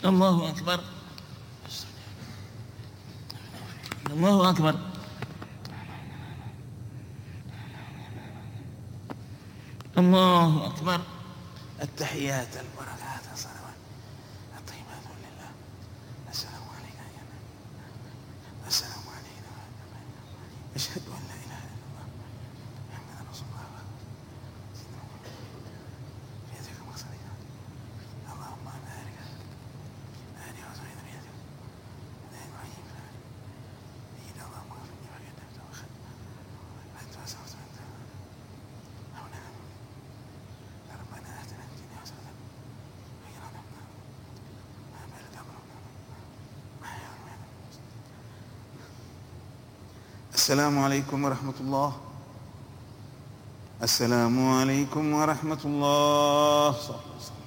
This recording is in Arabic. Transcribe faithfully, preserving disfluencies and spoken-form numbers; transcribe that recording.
الله أكبر الله أكبر الله أكبر. التحيات البركات الصلوات الطيبات لله. السلام عليك يا نبي، السلام علينا، أشهد أن لا إله إلا الله محمد رسول الله. بيدك مقصدنا اللهم بارك آله وصحبه بيدك لا إبراهيم إلى الله مغفرني وقدمت وخدمت أنت وسعت أنت هنا ربنا آتنا في الدنيا حسنة وفي الآخرة ما بالك أمرنا ما يعلم. السلام عليكم ورحمة الله. السلام عليكم ورحمة الله.